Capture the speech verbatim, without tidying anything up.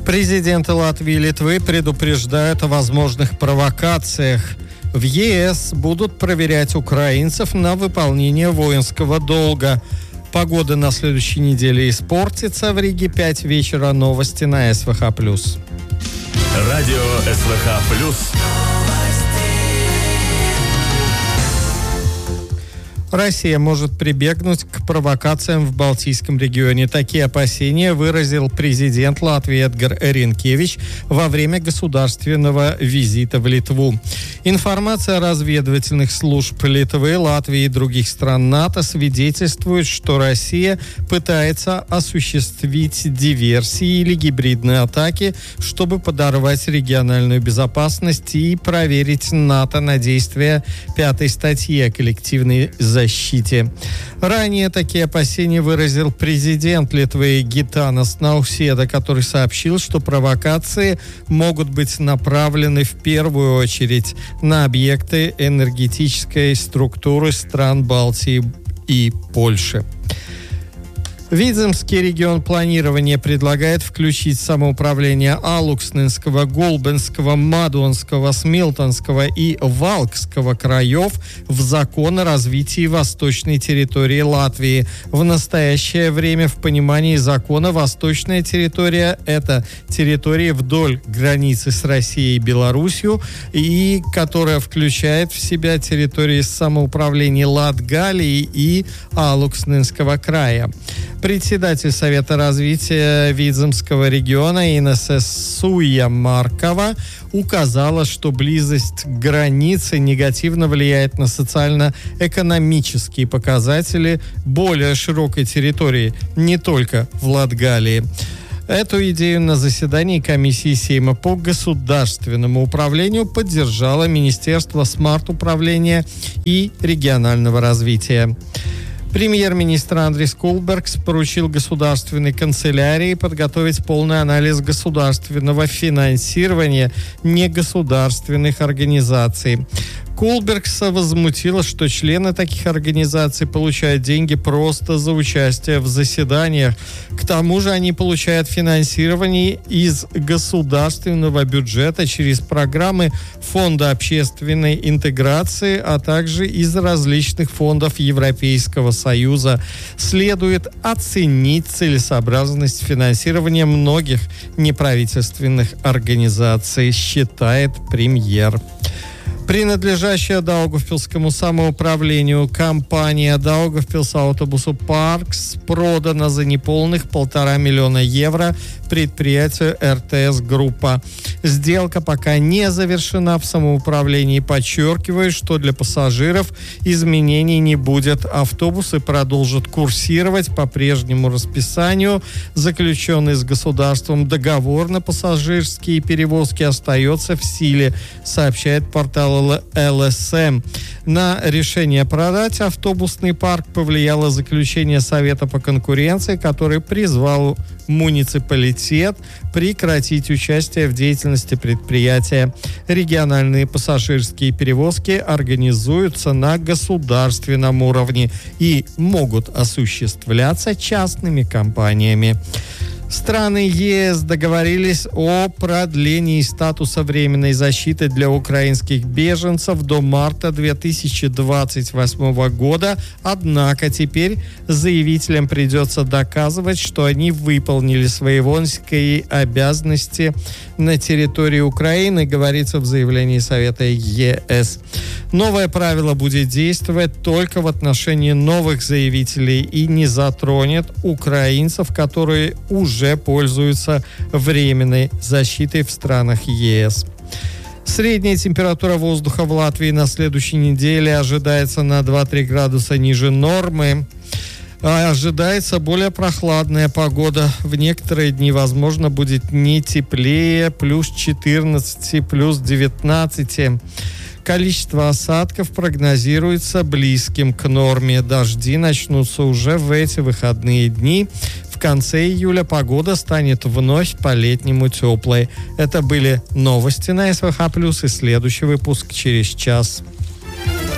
Президенты Латвии и Литвы предупреждают о возможных провокациях. В ЕС будут проверять украинцев на выполнение воинского долга. Погода на следующей неделе испортится. В Риге пять вечера. Новости на СВХ+. Радио СВХ+. Россия может прибегнуть к провокациям в Балтийском регионе. Такие опасения выразил президент Латвии Эдгар Ринкевич во время государственного визита в Литву. Информация разведывательных служб Литвы, Латвии и других стран НАТО свидетельствует, что Россия пытается осуществить диверсии или гибридные атаки, чтобы подорвать региональную безопасность и проверить НАТО на действия пятой статьи о коллективной защите. защите. Ранее такие опасения выразил президент Литвы Гитанас Науседа, который сообщил, что провокации могут быть направлены в первую очередь на объекты энергетической структуры стран Балтии и Польши. Видземский регион планирования предлагает включить самоуправление Алуксненского, Голбенского, Мадонского, Смилтонского и Валкского краев в закон о развитии восточной территории Латвии. В настоящее время в понимании закона восточная территория – это территория вдоль границы с Россией и Белоруссией, и которая включает в себя территории самоуправления Латгалии и Алуксненского края. Председатель Совета развития Видземского региона Инесса Суя Маркова указала, что близость к границе негативно влияет на социально-экономические показатели более широкой территории, не только в Латгалии. Эту идею на заседании комиссии Сейма по государственному управлению поддержало Министерство смарт-управления и регионального развития. Премьер-министр Андрис Кулбергс поручил государственной канцелярии подготовить полный анализ государственного финансирования негосударственных организаций. Кулбергса возмутило, что члены таких организаций получают деньги просто за участие в заседаниях. К тому же они получают финансирование из государственного бюджета через программы Фонда общественной интеграции, а также из различных фондов Европейского Союза. Следует оценить целесообразность финансирования многих неправительственных организаций, считает премьер. Принадлежащая Даугавпилскому самоуправлению компания Daugavpils Autobusu Parks продана за неполных полтора миллиона евро предприятию эр тэ эс Группа. Сделка пока не завершена. В самоуправлении подчеркивают, что для пассажиров изменений не будет. Автобусы продолжат курсировать по прежнему расписанию. Заключенный с государством договор на пассажирские перевозки остается в силе, сообщает портал эл эс эм. На решение продать автобусный парк повлияло заключение Совета по конкуренции, который призвал муниципалитет прекратить участие в деятельности предприятия. Региональные пассажирские перевозки организуются на государственном уровне и могут осуществляться частными компаниями. Страны ЕС договорились о продлении статуса временной защиты для украинских беженцев до марта две тысячи двадцать восьмого года. Однако теперь заявителям придется доказывать, что они выполнили свои воинские обязанности на территории Украины, говорится в заявлении Совета ЕС. Новое правило будет действовать только в отношении новых заявителей и не затронет украинцев, которые уже пользуются временной защитой в странах ЕС. Средняя температура воздуха в Латвии на следующей неделе ожидается на два-три градуса ниже нормы. Ожидается более прохладная погода. В некоторые дни, возможно, будет не теплее, плюс четырнадцать, плюс девятнадцать. Количество осадков прогнозируется близким к норме. Дожди начнутся уже в эти выходные дни. В конце июля погода станет вновь по-летнему теплой. Это были новости на СВХ+, и следующий выпуск через час.